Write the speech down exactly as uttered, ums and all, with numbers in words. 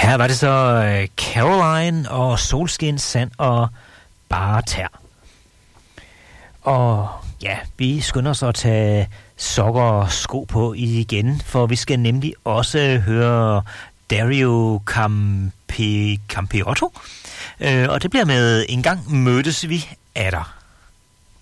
Her var det så Caroline og Solskin, Sand og Bare Tær. Og ja, vi skynder os at tage sokker og sko på igen, for vi skal nemlig også høre Dario Campe, Campeotto. Øh, og det bliver med En gang mødtes vi atter.